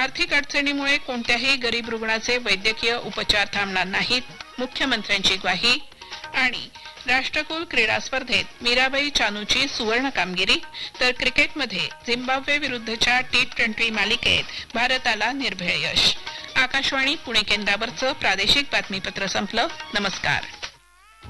आर्थिक अडचणीमुळे कोणत्याही गरीब रुग्णाचे वैद्यकीय उपचार थांबणार नाहीत, मुख्यमंत्र्यांची ग्वाही. आणि राष्ट्रकुल क्रीडा स्पर्धेत मीराबाई चानूची सुवर्ण कामगिरी, तर क्रिकेटमध्ये झिम्बाब्वे विरुद्धच्या T20 मालिकेत भारताला निर्भेळ यश. आकाशवाणी पुणे केंद्रावरचं प्रादेशिक बातमीपत्र संपलं. नमस्कार.